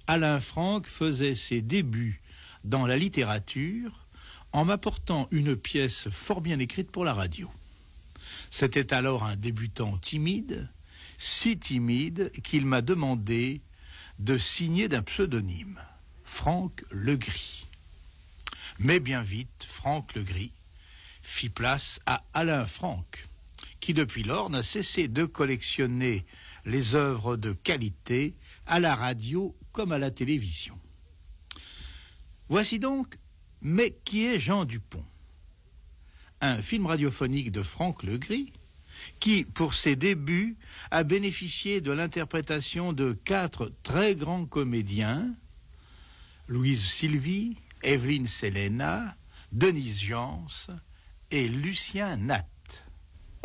Alain Franck faisait ses débuts dans la littérature en m'apportant une pièce fort bien écrite pour la radio. C'était alors un débutant timide, si timide qu'il m'a demandé de signer d'un pseudonyme, Franck Legris. Mais bien vite, Franck Legris fit place à Alain Franck, qui depuis lors n'a cessé de collectionner les œuvres de qualité à la radio comme à la télévision. Voici donc « Mais qui est Jean Dupont ?» Un film radiophonique de Franck Legris qui, pour ses débuts, a bénéficié de l'interprétation de 4 très grands comédiens, Louise Sylvie, Evelyne Selena, Denise Jans et Lucien Nat.